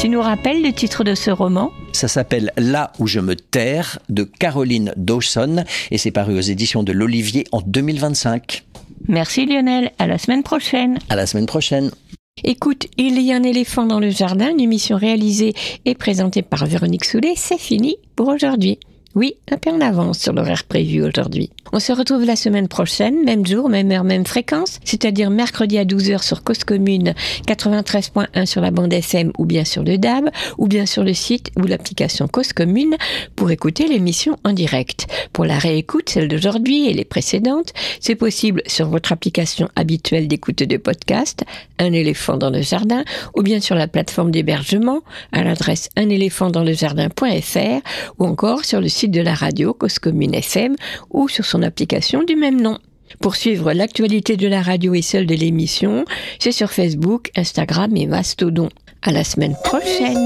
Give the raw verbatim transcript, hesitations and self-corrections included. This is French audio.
Tu nous rappelles le titre de ce roman ? Ça s'appelle « Là où je me terre » de Caroline Dawson et c'est paru aux éditions de l'Olivier en deux mille vingt-cinq. Merci Lionel, à la semaine prochaine. À la semaine prochaine. Écoute, il y a un éléphant dans le jardin, une émission réalisée et présentée par Véronique Soulet, c'est fini pour aujourd'hui. Oui, un peu en avance sur l'horaire prévu aujourd'hui. On se retrouve la semaine prochaine, même jour, même heure, même fréquence, c'est-à-dire mercredi à douze heures sur Cause Commune, quatre-vingt-treize point un sur la bande F M ou bien sur le D A B, ou bien sur le site ou l'application Cause Commune pour écouter l'émission en direct. Pour la réécoute, celle d'aujourd'hui et les précédentes, c'est possible sur votre application habituelle d'écoute de podcast, Un éléphant dans le jardin, ou bien sur la plateforme d'hébergement à l'adresse un éléphant dans le jardin point f r, ou encore sur le site de la radio Cause Commune F M ou sur son application du même nom. Pour suivre l'actualité de la radio et celle de l'émission, c'est sur Facebook, Instagram et Mastodon. À la semaine prochaine.